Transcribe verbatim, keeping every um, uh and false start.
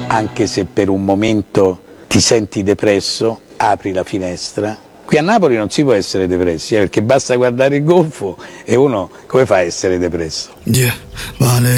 anche se per un momento ti senti depresso, apri la finestra. Qui a Napoli non si può essere depressi, eh, perché basta guardare il golfo e uno come fa a essere depresso? Yeah, vale.